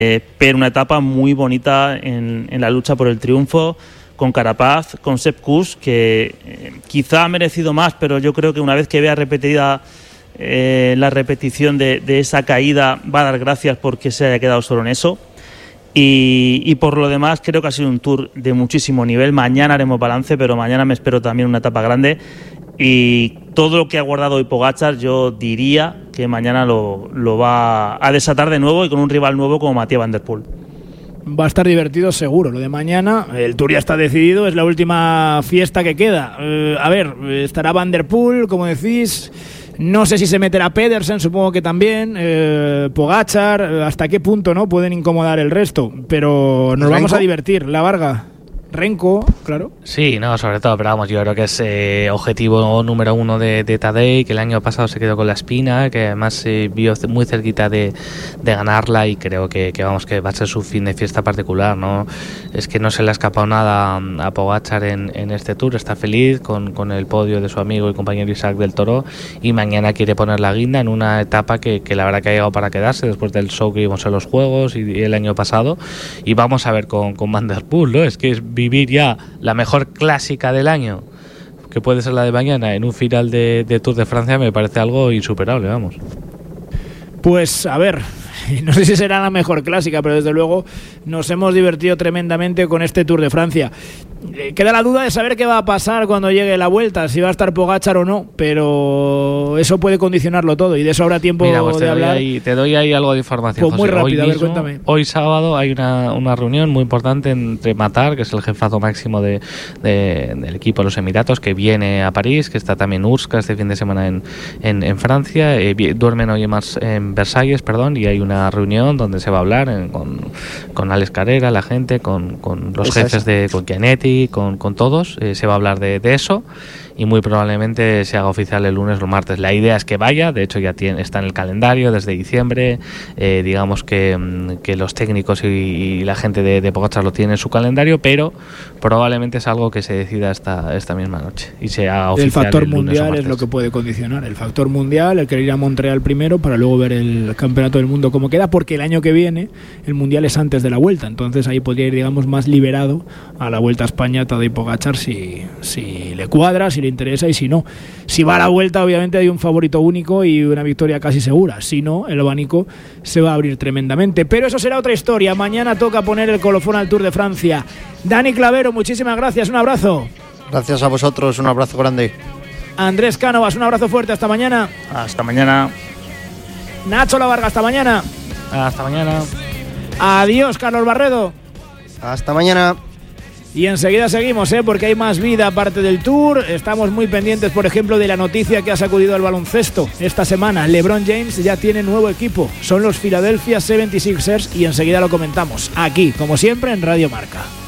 pero una etapa muy bonita en la lucha por el triunfo, con Carapaz, con Sepp Kuss, que quizá ha merecido más, pero yo creo que una vez que vea repetida la repetición de esa caída, va a dar gracias porque se haya quedado solo en eso. Y por lo demás creo que ha sido un Tour de muchísimo nivel. Mañana haremos balance, pero mañana me espero también una etapa grande, y todo lo que ha guardado hoy Pogačar, yo diría que mañana lo va a desatar de nuevo, y con un rival nuevo como Mathieu van der Poel. Va a estar divertido seguro lo de mañana. El Tour ya está decidido, es la última fiesta que queda. A ver, estará Van der Poel, como decís. No sé si se meterá Pedersen, supongo que también. Pogačar, hasta qué punto no pueden incomodar el resto. Pero nos vamos a divertir. La Varga. Renko, claro. Sí, no, sobre todo, pero vamos, yo creo que es objetivo número uno de Tadej, que el año pasado se quedó con la espina, que además se vio muy cerquita de ganarla, y creo que vamos, que va a ser su fin de fiesta particular, ¿no? Es que no se le ha escapado nada a Pogačar en este Tour, está feliz con el podio de su amigo y compañero Isaac del Toro, y mañana quiere poner la guinda en una etapa que la verdad que ha llegado para quedarse después del show que vimos en los Juegos y el año pasado, y vamos a ver con Van der Poel, ¿no? Es que es vivir ya la mejor clásica del año, que puede ser la de mañana, en un final de Tour de Francia, me parece algo insuperable, vamos. Pues a ver, no sé si será la mejor clásica, pero desde luego nos hemos divertido tremendamente con este Tour de Francia. Queda la duda de saber qué va a pasar cuando llegue la Vuelta, si va a estar Pogačar o no, pero eso puede condicionarlo todo, y de eso habrá tiempo. Mira, pues de hablar. Te doy ahí algo de información, pues muy José. rápido, Hoy a ver, cuéntame. Hoy sábado hay una reunión muy importante entre Matar, que es el jefazo máximo del equipo de los Emiratos, que viene a París, que está también Urska este fin de semana en Francia, duermen hoy en Versalles, y hay una reunión donde se va a hablar con Alex Carrera, la gente, con los jefes con Chianetti, con todos, se va a hablar de eso, y muy probablemente se haga oficial el lunes o el martes. La idea es que vaya, de hecho ya está en el calendario desde diciembre, digamos que los técnicos y la gente de Pogačar lo tienen en su calendario, pero probablemente es algo que se decida esta misma noche y se haga oficial. El factor lunes mundial es lo que puede condicionar, el factor mundial, el querer ir a Montreal primero para luego ver el campeonato del mundo cómo queda, porque el año que viene el mundial es antes de la Vuelta, entonces ahí podría ir, digamos, más liberado a la Vuelta a España Tadej Pogačar si le cuadra, si le interesa, y si no. Si va a la Vuelta, obviamente hay un favorito único y una victoria casi segura. Si no, el abanico se va a abrir tremendamente. Pero eso será otra historia. Mañana toca poner el colofón al Tour de Francia. Dani Clavero, muchísimas gracias. Un abrazo. Gracias a vosotros. Un abrazo grande. Andrés Cánovas, un abrazo fuerte. Hasta mañana. Hasta mañana. Nacho Lavarga, hasta mañana. Hasta mañana. Adiós, Carlos Barredo. Hasta mañana. Y enseguida seguimos, porque hay más vida aparte del Tour. Estamos muy pendientes, por ejemplo, de la noticia que ha sacudido el baloncesto esta semana. LeBron James ya tiene nuevo equipo. Son los Philadelphia 76ers, y enseguida lo comentamos aquí, como siempre, en Radio Marca.